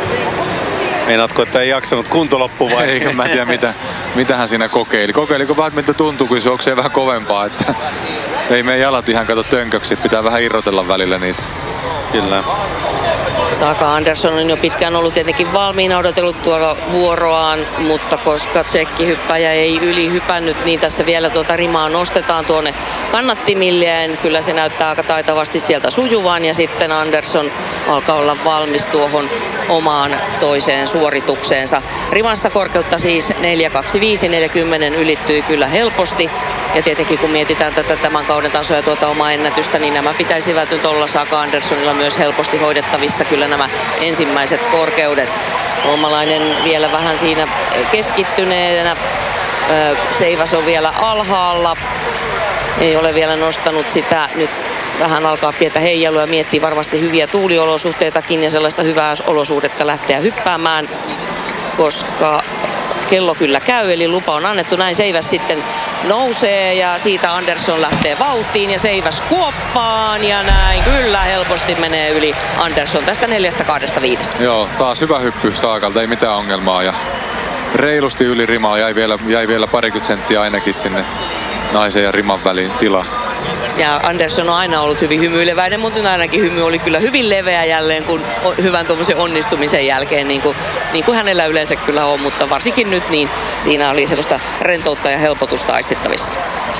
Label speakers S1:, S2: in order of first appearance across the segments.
S1: Meinaatko, että ei jaksanut kunto loppu vai?
S2: Eikä mä tiedä mitä hän siinä kokeili. Kokeiliko vähän miltä tuntuu, kun juoksee vähän kovempaa. Että ei mene jalat ihan kato tönköksi. Pitää vähän irrotella välillä niitä.
S1: Kyllä.
S3: Saga Andersson on jo pitkään ollut tietenkin valmiina, odotellut tuolla vuoroaan, mutta koska tsekkihyppäjä ei yli hypännyt, niin tässä vielä tuota rimaa nostetaan tuonne kannattimilleen. Kyllä se näyttää aika taitavasti sieltä sujuvaan ja sitten Andersson alkaa olla valmis tuohon omaan toiseen suoritukseensa. Rimassa korkeutta siis 4.25-40 ylittyi kyllä helposti. Ja tietenkin kun mietitään tätä tämän kauden tasoa ja tuota omaa ennätystä, niin nämä pitäisivät nyt olla Saga Anderssonilla myös helposti hoidettavissa kyllä nämä ensimmäiset korkeudet. Suomalainen vielä vähän siinä keskittyneenä. Seivas on vielä alhaalla. Ei ole vielä nostanut sitä. Nyt vähän alkaa pientä heijailua ja miettii varmasti hyviä tuuliolosuhteitakin ja sellaista hyvää olosuhdetta lähteä hyppäämään, koska kello kyllä käy, eli lupa on annettu. Näin Seiväs sitten nousee ja siitä Andersson lähtee vauhtiin ja Seiväs kuoppaan ja näin kyllä helposti menee yli Andersson tästä 4.25.
S2: Joo, taas hyvä hyppy Saagalta, ei mitään ongelmaa ja reilusti yli rimaa, jäi vielä parikymmentä senttiä ainakin sinne naisen ja riman väliin tilaa.
S3: Ja Andersson on aina ollut hyvin hymyileväinen, mutta nyt ainakin hymy oli kyllä hyvin leveä jälleen kun hyvän tuommoisen onnistumisen jälkeen, niin kuin hänellä yleensä kyllä on, mutta varsinkin nyt niin siinä oli semmoista rentoutta ja helpotusta aistittavissa.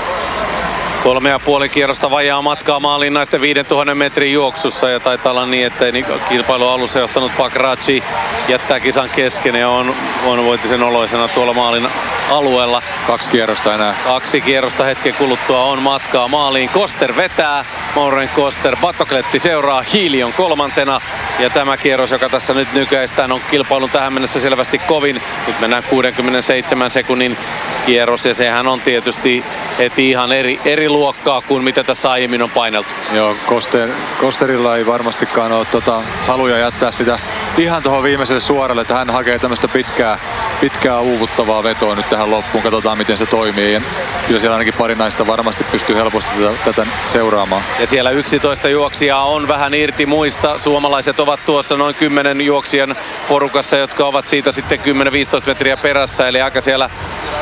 S1: 3,5 kierrosta vajaa matkaa maaliin naisten 5000 metrin juoksussa ja taitaa olla niin, että kilpailun alussa johtanut Bakrachi jättää kisan kesken ja on voitisen oloisena tuolla maalin alueella.
S2: 2 kierrosta enää.
S1: 2 kierrosta hetken kuluttua on matkaa maaliin. Koster vetää, Maureen Koster, Batokletti seuraa, Healy on kolmantena ja tämä kierros, joka tässä nyt nykäistään, on kilpailun tähän mennessä selvästi kovin. Nyt mennään 67 sekunnin kierros ja sehän on tietysti heti ihan eri luokkaa kuin mitä tässä aiemmin on paineltu.
S2: Joo, Kosterilla ei varmastikaan ole haluja jättää sitä ihan tuohon viimeiselle suoralle, että hän hakee tämmöistä pitkää uuvuttavaa vetoa nyt tähän loppuun. Katsotaan miten se toimii. Ja kyllä siellä ainakin pari naista varmasti pystyy helposti tätä seuraamaan.
S1: Ja siellä 11 juoksijaa on vähän irti muista. Suomalaiset ovat tuossa noin 10 juoksijan porukassa, jotka ovat siitä sitten 10-15 metriä perässä. Eli aika siellä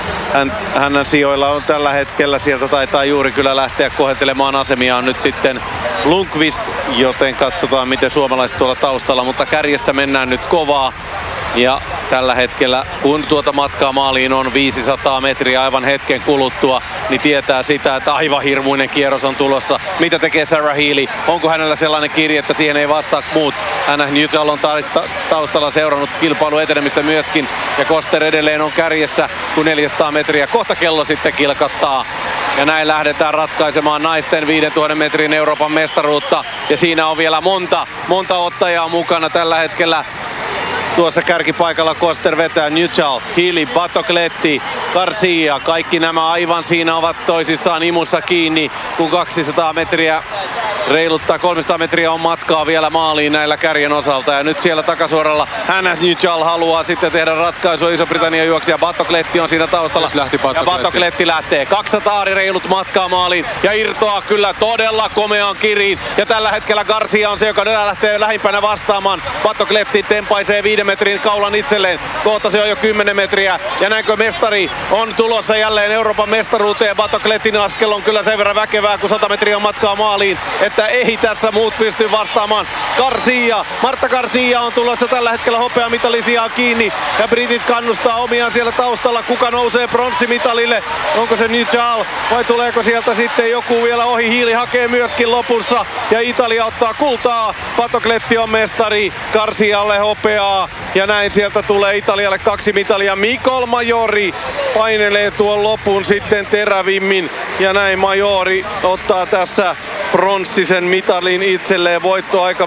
S1: hänen sijoilla on tällä hetkellä. Sieltä taitaa juuri kyllä lähteä kohettelemaan asemiaan nyt sitten Lundqvist, joten katsotaan miten suomalaiset tuolla taustalla, mutta kärjessä mennään nyt kovaa. Ja tällä hetkellä, kun tuota matkaa maaliin on 500 metriä aivan hetken kuluttua, niin tietää sitä, että aivan hirmuinen kierros on tulossa. Mitä tekee Sarah Healy? Onko hänellä sellainen kirje, että siihen ei vastaa muut? Hän Newell on taustalla seurannut kilpailun etenemistä myöskin. Ja Koster edelleen on kärjessä, kun 400 metriä. Kohta kello sitten kilkattaa. Ja näin lähdetään ratkaisemaan naisten 5000 metrin Euroopan mestaruutta. Ja siinä on vielä monta ottajaa mukana tällä hetkellä. Tuossa kärkipaikalla Koster vetää, Newell, Healy, Batokletti, Garcia. Kaikki nämä aivan siinä ovat toisissaan imussa kiinni, kun 200 metriä reiluttaa 300 metriä on matkaa vielä maaliin näillä kärjen osalta. Ja nyt siellä takasuoralla Newell haluaa sitten tehdä ratkaisua. Iso-Britannian juoksija Batokletti on siinä taustalla. Ja Batokletti lähtee. 200 reilut matkaa maaliin ja irtoaa kyllä todella komeaan kiriin. Ja tällä hetkellä Garcia on se, joka lähtee lähimpänä vastaamaan. Batokletti tempaisee 5 metrin kaulan itselleen. Kohta se on jo 10 metriä. Ja näinkö mestari on tulossa jälleen Euroopan mestaruuteen. Batoklettin askel on kyllä sen verran väkevää, kun 100 metriä on matkaa maaliin, että ei tässä muut pysty vastaamaan. Marta Garcia on tulossa tällä hetkellä hopeamitalisia kiinni ja britit kannustaa omiaan siellä taustalla. Kuka nousee pronssimitalille? Onko se Newell vai tuleeko sieltä sitten joku vielä ohi? Healy hakee myöskin lopussa ja Italia ottaa kultaa. Batokletti on mestari, Garcialle hopeaa ja näin sieltä tulee Italialle 2 mitalia. Micol Majori painelee tuon lopun sitten terävimmin ja näin Majori ottaa tässä pronssisen mitalin itselleen. Voittoaika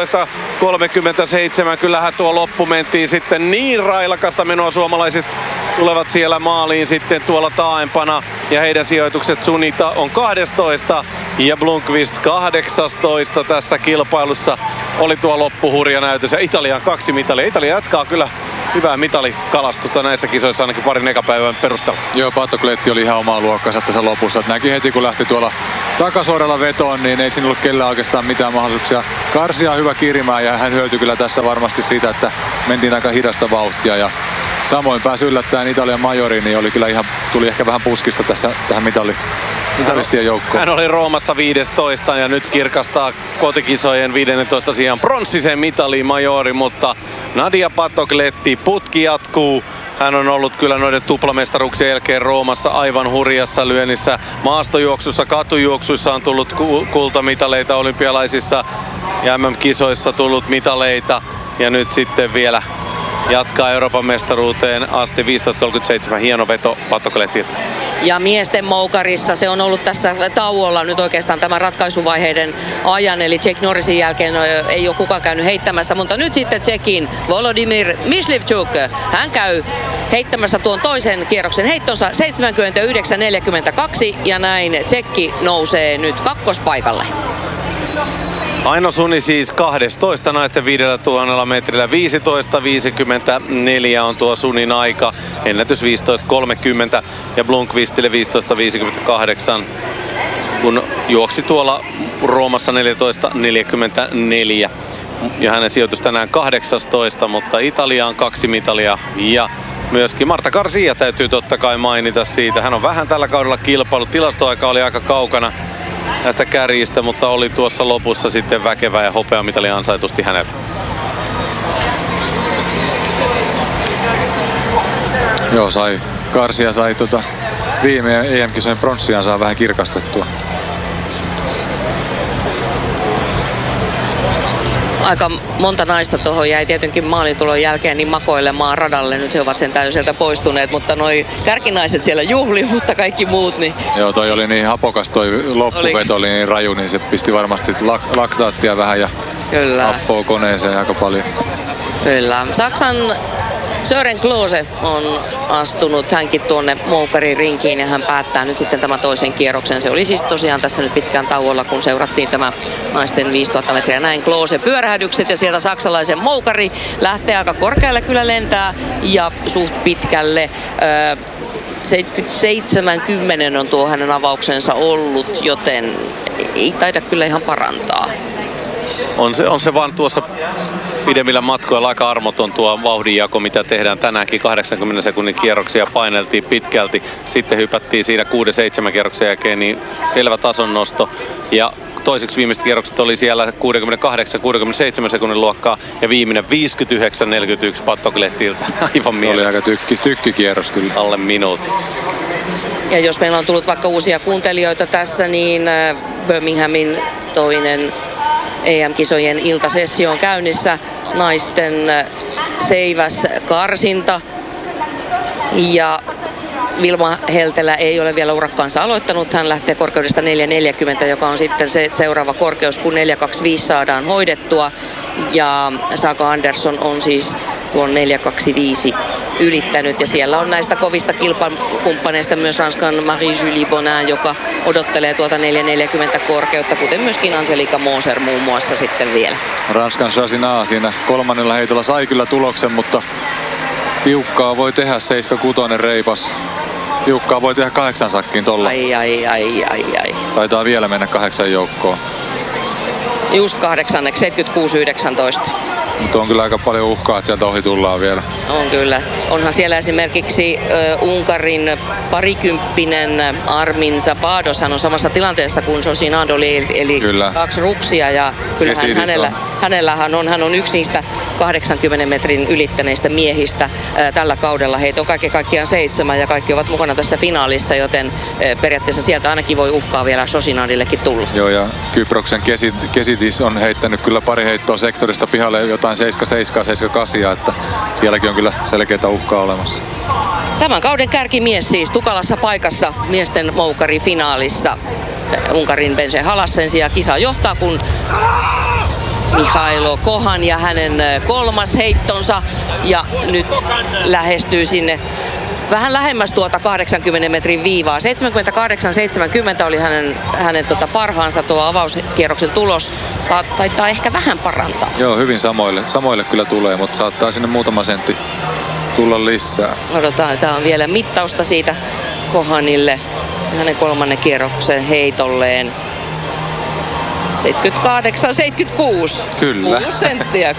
S1: 15.37. Kyllähän tuo loppu mentiin sitten niin railakasta menoa. Suomalaiset tulevat siellä maaliin sitten tuolla taaempana. Ja heidän sijoitukset Sunita on 12 ja Blomqvist 18 tässä kilpailussa. Oli tuo loppu hurja näytös ja Italian 2 mitalia. Italia jatkaa kyllä hyvää mitalikalastusta näissä kisoissa ainakin parin ekapäivän perusteella.
S2: Joo, Pattokletti oli ihan omaa luokkansa tässä lopussa. Et näki heti kun lähti tuolla takasuoralla vetoon, niin ei siinä ollut kellään oikeastaan mitään mahdollisuuksia. Karsia hyvä kirimään ja hän hyötyi kyllä tässä varmasti siitä, että mentiin aika hidasta vauhtia. Ja samoin pääsi yllättäen Italian majoriin, niin oli kyllä tuli ehkä vähän puskista tässä tähän mitalistien joukkoon.
S1: Hän oli Roomassa 15 ja nyt kirkastaa kotikisojen 15 sijaan pronssisen mitaliin majori, mutta Nadia Pattokletti, putki jatkuu. Hän on ollut kyllä noiden tuplamestaruuksien jälkeen Roomassa aivan hurjassa lyönnissä. Maastojuoksussa, katujuoksuissa on tullut kultamitaleita olympialaisissa ja MM-kisoissa tullut mitaleita. Ja nyt sitten vielä jatkaa Euroopan mestaruuteen asti 15.37. Hieno veto Pattoklettilta.
S3: Ja miesten moukarissa se on ollut tässä tauolla nyt oikeastaan tämän ratkaisuvaiheiden ajan. Eli Czech Norrisin jälkeen ei ole kukaan käynyt heittämässä, mutta nyt sitten Tšekin Volodymyr Myslivčuk. Hän käy heittämässä tuon toisen kierroksen heittonsa 79.42 ja näin Tšekki nousee nyt kakkospaikalle.
S1: Aino Suni siis 12 naisten 5000 metrillä. 15.54 on tuo Sunin aika. Ennätys 15.30 ja Blomqvistille 15.58. Kun juoksi tuolla Roomassa 14.44. Ja hänen sijoitus tänään 18, mutta Italia on 2 mitalia ja myöskin Marta Garcia täytyy totta kai mainita siitä. Hän on vähän tällä kaudella kilpailut. Tilastoaika oli aika kaukana näistä kärjistä, mutta oli tuossa lopussa sitten väkevä ja hopeamitali ansaitusti hänelle.
S2: Joo, Garcia sai viime EM-kisojen pronssiaan saa vähän kirkastettua.
S3: Aika monta naista tuohon jäi tietenkin maalintulon jälkeen niin makoilemaan radalle. Nyt he ovat sen sieltä poistuneet, mutta noi kärkinaiset siellä juhli, mutta kaikki muut niin...
S2: Joo, toi oli niin hapokas toi loppuveto oli niin raju, niin se pisti varmasti laktaattia vähän ja happoa koneeseen aika paljon.
S3: Kyllä. Saksan Sören Klose on astunut hänkin tuonne moukarin rinkiin ja hän päättää nyt sitten tämän toisen kierroksen. Se oli siis tosiaan tässä nyt pitkään tauolla, kun seurattiin tämä naisten 5000 metriä. Näin Klose pyörähdykset ja sieltä saksalaisen moukari lähtee aika korkealle kyllä lentää ja suht pitkälle. 70 on tuo hänen avauksensa ollut, joten ei taida kyllä ihan parantaa.
S1: On se vaan tuossa pidemmillä matkoilla aika armoton tuo vauhdinjako, mitä tehdään tänäänkin. 80 sekunnin kierroksia paineltiin pitkälti. Sitten hypättiin siinä 6-7 kierroksen jälkeen, niin selvä tason nosto. Ja toiseksi viimeiset kierrokset oli siellä 68-67 sekunnin luokkaa ja viimeinen 59-41 Pattoklettilta. Aivan mieleen.
S2: Se oli aika tykkikierros kyllä.
S1: Alle minuutin.
S3: Ja jos meillä on tullut vaikka uusia kuuntelijoita tässä, niin Birminghamin toinen EM-kisojen iltasessio on käynnissä. Naisten seiväs karsinta. Ja Vilma Heltelä ei ole vielä urakkaansa aloittanut. Hän lähtee korkeudesta 4.40, joka on sitten se seuraava korkeus, kun 4.25 saadaan hoidettua. Ja Saga Andersson on siis tuon 4.25 ylittänyt. Ja siellä on näistä kovista kilpakumppaneista myös Ranskan Marie-Julie Bonin, joka odottelee tuota 4.40 korkeutta, kuten myöskin Angelika Moser muun muassa sitten vielä. Ranskan
S2: Chasina siinä kolmannella heitolla sai kyllä tuloksen, mutta tiukkaa voi tehdä 7.6 reipas. Tiukkaa voi tehdä 8 sakkiin tolla.
S3: Ai.
S2: Taitaa vielä mennä 8 joukkoon.
S3: Just 8, 76-19.
S2: Mutta on kyllä aika paljon uhkaa, että sieltä ohi tullaan vielä.
S3: On kyllä. Onhan siellä esimerkiksi Unkarin parikymppinen Armin Zapados. Hän on samassa tilanteessa kuin Josin Andoli, eli kyllä. 2 ruksia. Ja hän on yksi niistä 80 metrin ylittäneistä miehistä tällä kaudella. Heitä on kaikkiaan 7 ja kaikki ovat mukana tässä finaalissa, joten periaatteessa sieltä ainakin voi uhkaa vielä Josinadillekin tulla.
S2: Joo, ja Kyproksen Kesidis on heittänyt kyllä pari heittoa sektorista pihalle jotain 7-8, että sielläkin on kyllä selkeätä uhkaa olemassa.
S3: Tämän kauden kärkimies siis tukalassa paikassa miesten moukarifinaalissa. Unkarin Bence Halassensi ja kisa johtaa, kun Mihailo Kohan ja hänen kolmas heittonsa ja nyt lähestyy sinne vähän lähemmäs tuota 80 metrin viivaa. 78-70 oli hänen parhaansa tuo avauskierroksen tulos. Taitaa ehkä vähän parantaa.
S2: Joo, hyvin samoille kyllä tulee, mutta saattaa sinne muutama sentti tulla lisää.
S3: Odotetaan vielä mittausta siitä Kohanille. Hänen kolmannen kierroksen heitolleen. 78, 76.
S2: Kyllä.
S3: 6 senttiä.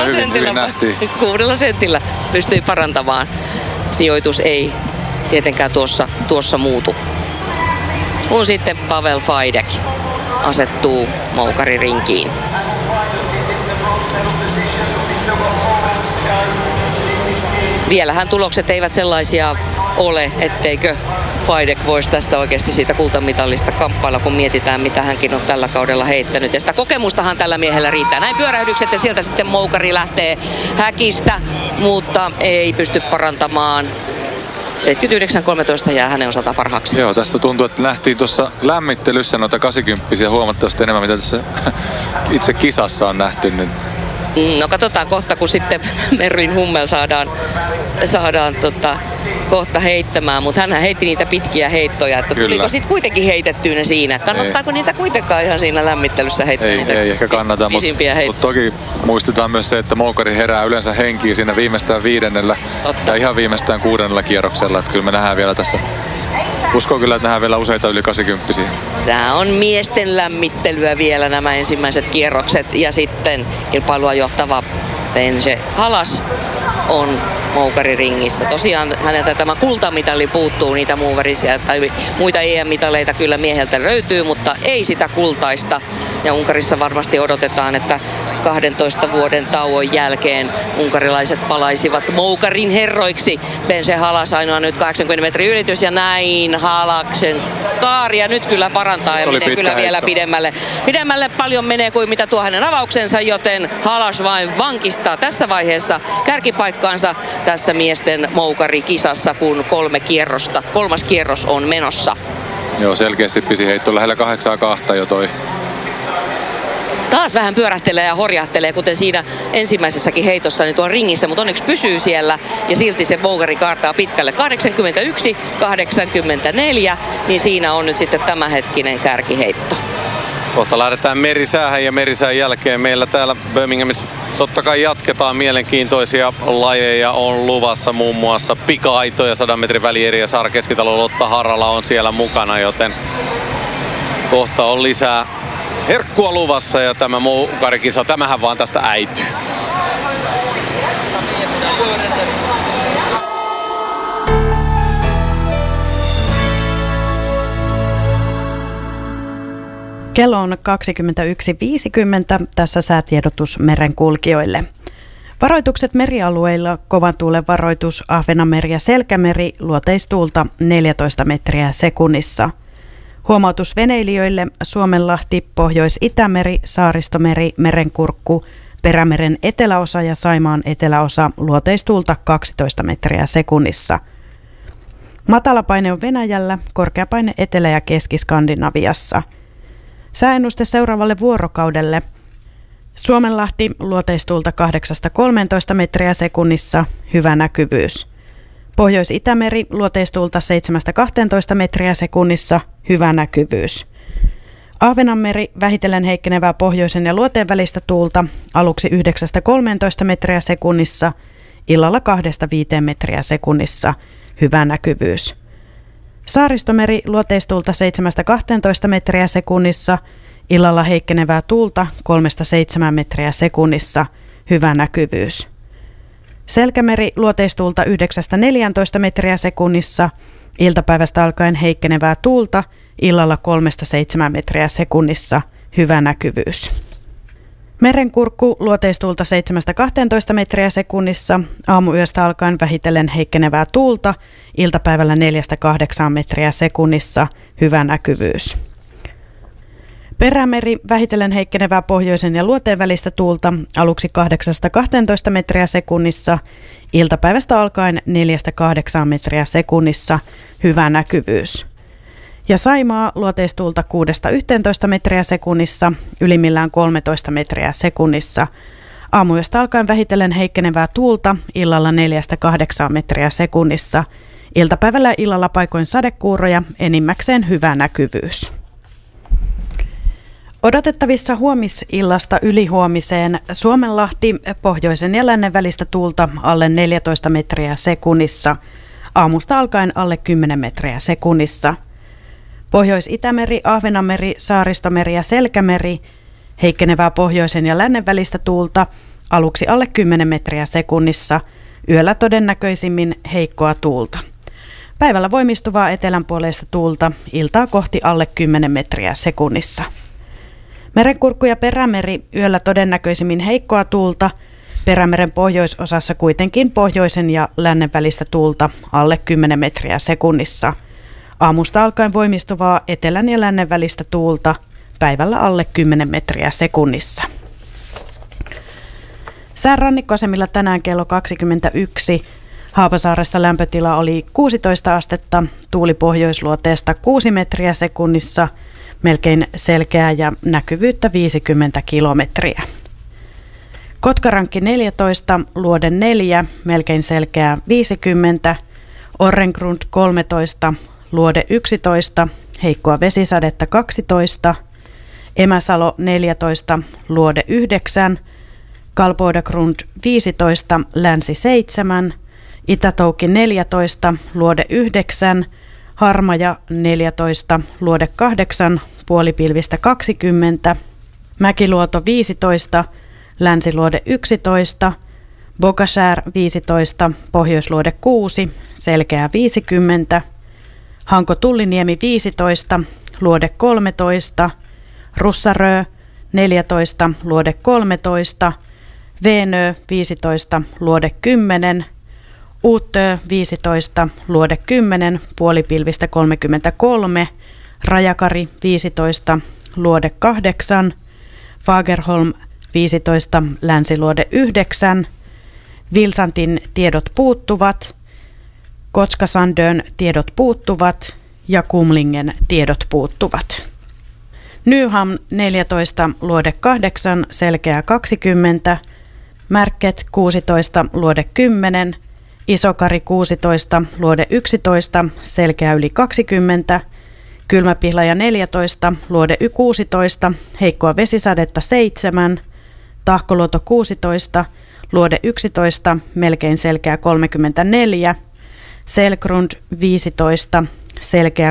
S3: 6 sentillä pystyi parantamaan. Sijoitus ei tietenkään tuossa muutu. Kun sitten Pavel Fajdek asettuu moukaririnkiin. Vielähän tulokset eivät sellaisia ole, etteikö Fajdek voisi tästä oikeasti siitä kultamitalista kamppailla, kun mietitään, mitä hänkin on tällä kaudella heittänyt. Ja sitä kokemustahan tällä miehellä riittää. Näin pyörähdykset ja sieltä sitten moukari lähtee häkistä, mutta ei pysty parantamaan. 79.13 jää hänen osalta parhaaksi.
S2: Joo, tästä tuntuu, että nähtiin tuossa lämmittelyssä noita 80 huomattavasti enemmän, mitä tässä itse kisassa on nähty nyt.
S3: No katsotaan kohta, kun sitten Merlin Hummel saadaan kohta heittämään, mutta hän heitti niitä pitkiä heittoja, että
S2: Kyllä.
S3: Tuliko sitten kuitenkin heitettyä ne siinä? Kannattaako niitä kuitenkaan ihan siinä lämmittelyssä heittää niitä
S2: ei ehkä kannata, mutta toki muistetaan myös se, että moukari herää yleensä henkiin siinä viimeistään 5. ja ihan viimeistään 6. kierroksella, että kyllä me nähdään vielä tässä. Uskon kyllä, että nähdään vielä useita yli 80.
S3: Tämä on miesten lämmittelyä vielä nämä ensimmäiset kierrokset ja sitten kilpailua johtava Benje Halas on moukariringissä. Tosiaan häneltä tämä kultamitali puuttuu, niitä muita EM-mitaleita kyllä mieheltä löytyy, mutta ei sitä kultaista. Ja Unkarissa varmasti odotetaan, että 12 vuoden tauon jälkeen unkarilaiset palaisivat moukarin herroiksi. Benje Halas ainoa nyt 80 metrin ylitys ja näin Halaksen kaari. Ja nyt kyllä parantaa ja menee kyllä vielä pidemmälle paljon menee kuin mitä tuo hänen avauksensa, joten Halas vain vankistaa tässä vaiheessa kärkipaikkaansa tässä miesten moukarikisassa, kun 3. kierros on menossa.
S2: Joo, selkeästi pisi heitto lähellä 8.2 jo toi.
S3: Taas vähän pyörähtelee ja horjahtelee, kuten siinä ensimmäisessäkin heitossa, niin tuon ringissä, mutta onneksi pysyy siellä ja silti se moukari kaartaa pitkälle. 81, 84, niin siinä on nyt sitten tämänhetkinen kärkiheitto.
S1: Kohta lähdetään merisäähän ja merisään jälkeen meillä täällä Birminghamissa totta kai jatketaan. Mielenkiintoisia lajeja on luvassa, muun muassa pika-aito ja 100 metrin välieri ja Saara Keskitalo Lotta Harala on siellä mukana, joten kohta on lisää herkkua luvassa ja tämä moukarikisa, tämähän vaan tästä äityy.
S4: Kello on 21.50. Tässä säätiedotus merenkulkijoille. Varoitukset merialueilla: kovan tuulen varoitus Ahvenanmeri ja Selkämeri, luoteistuulta 14 metriä sekunnissa. Huomautus veneilijöille: Suomenlahti, Pohjois-Itämeri, Saaristomeri, Merenkurkku, Perämeren eteläosa ja Saimaan eteläosa, luoteistuulta 12 metriä sekunnissa. Matalapaine on Venäjällä, korkeapaine Etelä- ja Keski-Skandinaviassa. Sääennuste seuraavalle vuorokaudelle: Suomenlahti, luoteistuulta 8-13 metriä sekunnissa, hyvä näkyvyys. Pohjois-Itämeri, luoteistuulta 7-12 metriä sekunnissa, hyvä näkyvyys. Ahvenanmeri, vähitellen heikkenevää pohjoisen ja luoteen välistä tuulta, aluksi 9-13 metriä sekunnissa, illalla 2-5 metriä sekunnissa, hyvä näkyvyys. Saaristomeri, luoteistuulta 7-12 metriä sekunnissa, illalla heikkenevää tuulta 3-7 metriä sekunnissa, hyvä näkyvyys. Selkämeri, luoteistuulta 9-14 metriä sekunnissa, iltapäivästä alkaen heikkenevää tuulta, illalla 3-7 metriä sekunnissa, hyvä näkyvyys. Merenkurkku, luoteistuulta 7-12 metriä sekunnissa, aamuyöstä alkaen vähitellen heikkenevää tuulta, iltapäivällä 4-8 metriä sekunnissa, hyvä näkyvyys. Perämeri, vähitellen heikkenevää pohjoisen ja luoteen välistä tuulta, aluksi 8-12 metriä sekunnissa, iltapäivästä alkaen 4-8 metriä sekunnissa, hyvä näkyvyys. Ja Saimaa, luoteistuulta 6-11 metriä sekunnissa, ylimmillään 13 metriä sekunnissa. Aamuyöstä alkaen vähitellen heikkenevää tuulta, illalla 4-8 metriä sekunnissa. Iltapäivällä ja illalla paikoin sadekuuroja, enimmäkseen hyvä näkyvyys. Odotettavissa huomisillasta ylihuomiseen Suomenlahti pohjoisen ja lännen välistä tuulta alle 14 metriä sekunnissa, aamusta alkaen alle 10 metriä sekunnissa. Pohjois-Itämeri, Ahvenanmeri, Saaristomeri ja Selkämeri, heikkenevää pohjoisen ja lännen välistä tuulta, aluksi alle 10 metriä sekunnissa, yöllä todennäköisimmin heikkoa tuulta. Päivällä voimistuvaa etelänpuoleista tuulta, iltaa kohti alle 10 metriä sekunnissa. Merenkurkku ja Perämeri, yöllä todennäköisimmin heikkoa tuulta, Perämeren pohjoisosassa kuitenkin pohjoisen ja lännen välistä tuulta alle 10 metriä sekunnissa. Aamusta alkaen voimistuvaa etelän ja lännen välistä tuulta, päivällä alle 10 metriä sekunnissa. Sään rannikkoasemilla tänään kello 21. Haapasaaressa lämpötila oli 16 astetta, tuuli pohjoisluoteesta 6 metriä sekunnissa, melkein selkeää ja näkyvyyttä 50 kilometriä. Kotkarankki 14, Luode 4, melkein selkeää 50, Orrengrund 13, Luode 11, heikkoa vesisadetta 12, Emäsalo 14, Luode 9, Kalbodagrund 15, Länsi 7, Itätoukki 14, Luode 9, Harmaja 14, Luode 8, puolipilvistä 20, Mäkiluoto 15, Länsiluode 11, Bokashär 15, Pohjoisluode 6, selkeää 50, Hanko-Tulliniemi 15, Luode 13, Russarö 14, Luode 13, Veenö 15, Luode 10, Uutö 15, Luode 10, puolipilvistä 33, Rajakari 15, Luode 8, Fagerholm 15, Länsiluode 9, Vilsantin tiedot puuttuvat, Kotskasandön tiedot puuttuvat ja Kumlingen tiedot puuttuvat. Nyhamn 14, Luode 8, selkeää 20, Märket 16, Luode 10, Isokari 16, Luode 11, selkeää yli 20, Kylmäpihlaja 14, Luode 16, heikkoa vesisadetta 7, Tahkoluoto 16, Luode 11, melkein selkeää 34, Selgrund 15, selkeää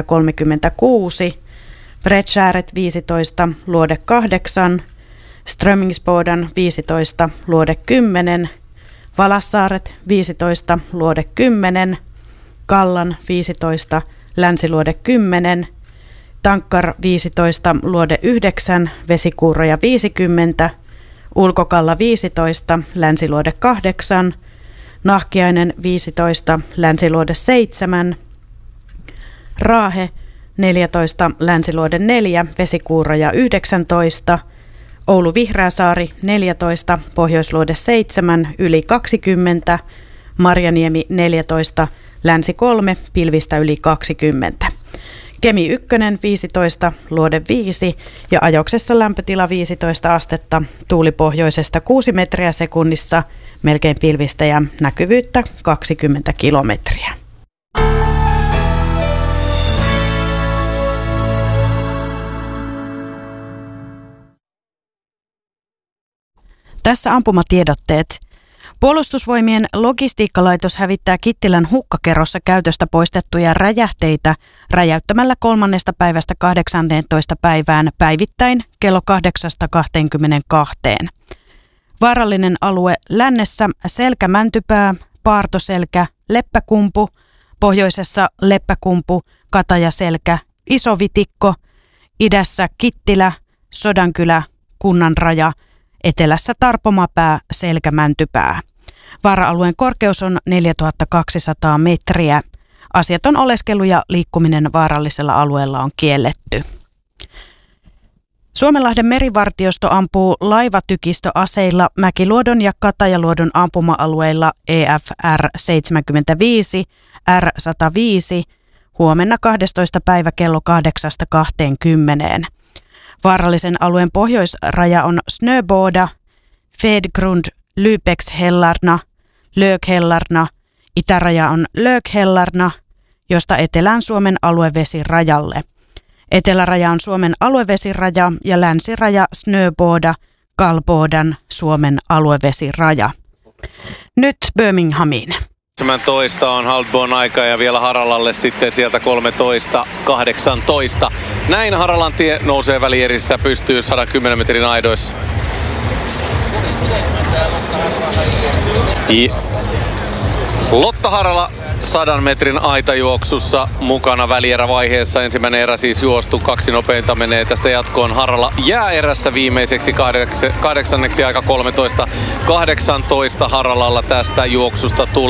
S4: 36, Bredskääret 15, Luode 8, Strömingsboden 15, Luode 10, Valassaaret 15, Luode 10, Kallan 15, Länsiluode 10, Tankkar 15, Luode 9, Vesikuuroja 50, Ulkokalla 15, Länsiluode 8, Nahkiainen 15, Länsiluode 7, Raahe 14, Länsiluode 4, Vesikuuroja 19, Oulu Vihreäsaari 14, Pohjoisluode 7, yli 20, Marjaniemi 14, Länsi 3, pilvistä yli 20. Kemi 1 15, Luode 5 ja Ajoksessa lämpötila 15 astetta, tuuli pohjoisesta 6 metriä sekunnissa, melkein pilvistä ja näkyvyyttä 20 kilometriä. Tässä ampumatiedotteet. Puolustusvoimien logistiikkalaitos hävittää Kittilän hukkakerrossa käytöstä poistettuja räjähteitä räjäyttämällä 3. päivästä 18. päivään päivittäin kello 8-22. Vaarallinen alue lännessä Selkä-Mäntypää, Paartoselkä, Leppäkumpu, pohjoisessa Leppäkumpu, Katajaselkä, Iso-Vitikko, idässä Kittilä, Sodankylä, Kunnanraja, etelässä Tarpomapää, Selkä-Mäntypää. Vaara-alueen korkeus on 4200 metriä. Asiaton oleskelu ja liikkuminen vaarallisella alueella on kielletty. Suomenlahden merivartiosto ampuu laivatykistöaseilla Mäkiluodon ja Katajaluodon ampuma-alueilla EFR 75, R105 huomenna 12. päivä kello 8-20. Vaarallisen alueen pohjoisraja on Snöboda, Fedgrund, Lübeckshellarna, Lökhellarna, itäraja on Lökhellarna, josta etelään Suomen aluevesirajalle. Eteläraja on Suomen aluevesiraja ja länsiraja Snöboda, Galbodan Suomen aluevesiraja. Nyt Birminghamiin.
S1: 17 on Haldbon aika ja vielä Haralalle sitten sieltä 13.18. Näin Haralan tie nousee välierissä, pystyy 110 metrin aidoissa. Lotta Harala 100 metrin aitajuoksussa mukana välierävaiheessa. Ensimmäinen erä siis juostu, 2 nopeinta menee tästä jatkoon. Harala jää erässä viimeiseksi kahdeksanneksi aika 13.18 Haralalla tästä juoksusta tulee.